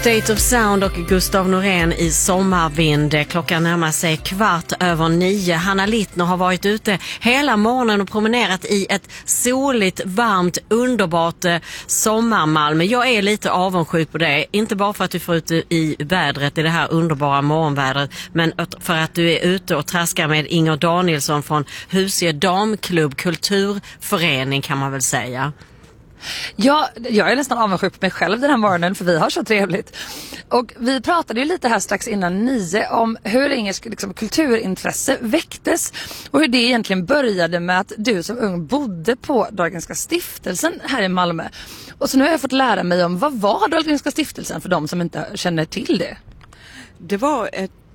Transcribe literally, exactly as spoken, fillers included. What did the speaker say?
State of Sound och Gustav Norén i Sommarvind. Klockan närmar sig kvart över nio. Hanna Littner har varit ute hela morgonen och promenerat i ett soligt, varmt, underbart eh, sommarmalm. Jag är lite avundsjuk på det. Inte bara för att du får ut i vädret, i det här underbara morgonvädret, men för att du är ute och traskar med Inger Danielsson från Husie Damklubb, kulturförening kan man väl säga. Ja, jag är nästan avundsjuk på mig själv den här morgonen för vi har så trevligt. Och vi pratade ju lite här strax innan nio om hur Ingers liksom, kulturintresse väcktes och hur det egentligen började med att du som ung bodde på Dahlgrenska stiftelsen här i Malmö. Och så nu har jag fått lära mig om vad var Dahlgrenska stiftelsen för de som inte känner till det. Det var ett